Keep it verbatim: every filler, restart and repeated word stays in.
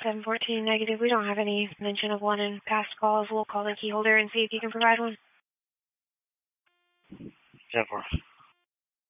seven fourteen negative. We don't have any mention of one in past calls. We'll call the key holder and see if he can provide one. ten four.